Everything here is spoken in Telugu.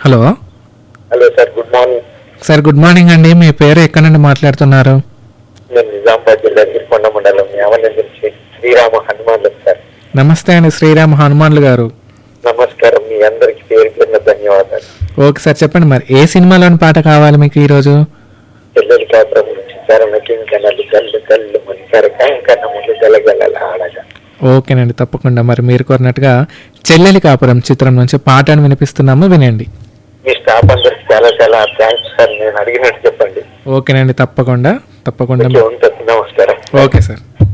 Hello. Hello sir, good morning. Sir good morning అండి. మీ పేరు ఎక్కడి నుండి మాట్లాడుతున్నారు? నేను నిజామాబాద్ జిల్లా గిరికొండ మండలం యావల నుంచి శ్రీరామ హనుమాన్లు సార్. నమస్తే అండి శ్రీరామ హనుమాన్లు గారు. నమస్కారం. మీ అందరికి పేరు పేరున ధన్యవాదాలు. ఓకే సార్, చెప్పండి మరి ఏ సినిమాలోని పాట కావాలి మీకు ఈరోజు? చెల్లెలి కాపురం చిత్తారమకి కన్నలు కళ్ళు కళ్ళు మనిసరక కన్నములు గలగల ఆడగా. ఓకేనండి, తప్పకుండా. మరి మీరు కోరినట్టుగా చెల్లెలి కాపురం చిత్రం నుంచి పాటను వినిపిస్తున్నాము, వినండి. మీ స్టాఫ్ అందరికి చాలా చాలా థ్యాంక్స్ సార్. నేను అడిగినట్టు చెప్పండి. ఓకేనండి, తప్పకుండా తప్పకుండా. ఉంటుంది. నమస్కారం. Okay sir.